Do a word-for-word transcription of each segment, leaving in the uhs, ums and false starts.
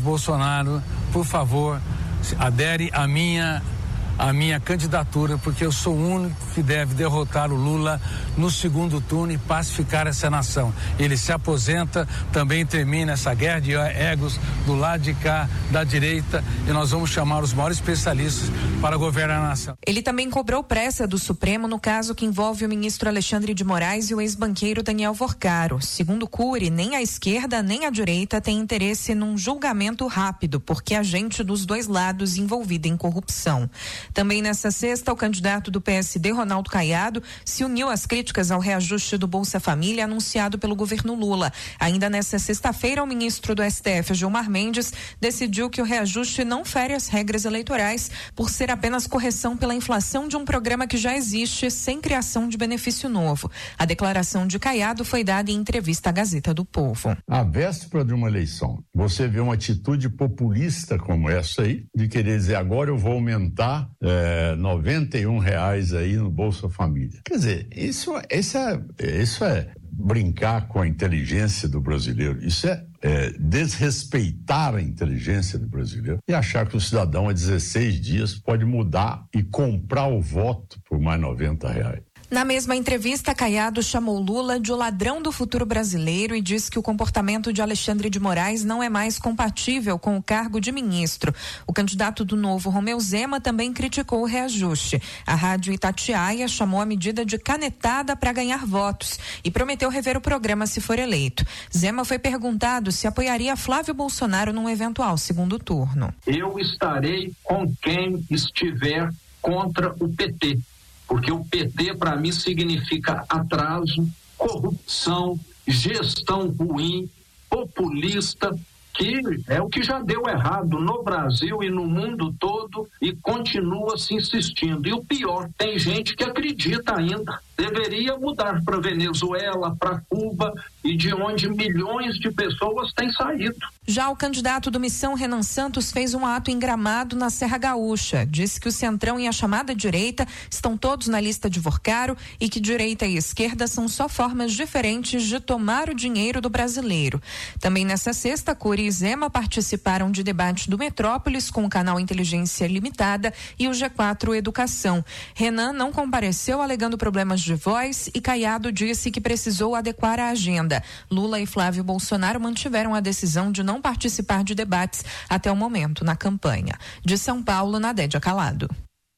Bolsonaro, por favor, adere à minha a minha candidatura, porque eu sou o único que deve derrotar o Lula no segundo turno e pacificar essa nação. Ele se aposenta, também termina essa guerra de egos do lado de cá, da direita, e nós vamos chamar os maiores especialistas para governar a nação. Ele também cobrou pressa do Supremo no caso que envolve o ministro Alexandre de Moraes e o ex-banqueiro Daniel Vorcaro. Segundo Cury, nem a esquerda nem a direita tem interesse num julgamento rápido, porque há gente dos dois lados envolvida em corrupção. Também nessa sexta, o candidato do P S D, Ronaldo Caiado, se uniu às críticas ao reajuste do Bolsa Família anunciado pelo governo Lula. Ainda nessa sexta-feira, o ministro do S T F, Gilmar Mendes, decidiu que o reajuste não fere as regras eleitorais por ser apenas correção pela inflação de um programa que já existe sem criação de benefício novo. A declaração de Caiado foi dada em entrevista à Gazeta do Povo. À véspera de uma eleição, você vê uma atitude populista como essa aí, de querer dizer agora eu vou aumentar É, noventa e um reais aí no Bolsa Família. Quer dizer, isso, isso, é, isso é brincar com a inteligência do brasileiro. Isso é, é desrespeitar a inteligência do brasileiro e achar que o cidadão a dezesseis dias pode mudar e comprar o voto por mais noventa reais. Na mesma entrevista, Caiado chamou Lula de o ladrão do futuro brasileiro e disse que o comportamento de Alexandre de Moraes não é mais compatível com o cargo de ministro. O candidato do Novo, Romeu Zema, também criticou o reajuste. A rádio Itatiaia chamou a medida de canetada para ganhar votos e prometeu rever o programa se for eleito. Zema foi perguntado se apoiaria Flávio Bolsonaro num eventual segundo turno. Eu estarei com quem estiver contra o P T. Porque o P T, para mim, significa atraso, corrupção, gestão ruim, populista, que é o que já deu errado no Brasil e no mundo todo e continua se insistindo. E o pior, tem gente que acredita ainda. Deveria mudar para Venezuela, para Cuba e de onde milhões de pessoas têm saído. Já o candidato do Missão, Renan Santos, fez um ato em Gramado, na Serra Gaúcha. Disse que o Centrão e a chamada direita estão todos na lista de Vorcaro e que direita e esquerda são só formas diferentes de tomar o dinheiro do brasileiro. Também nessa sexta, Cury e Zema participaram de debate do Metrópolis com o canal Inteligência Limitada e o G quatro Educação. Renan não compareceu alegando problemas de voz e Caiado disse que precisou adequar a agenda. Lula e Flávio Bolsonaro mantiveram a decisão de não participar de debates até o momento na campanha. De São Paulo, Nadédia Calado.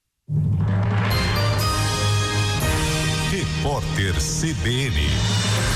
Repórter C B N.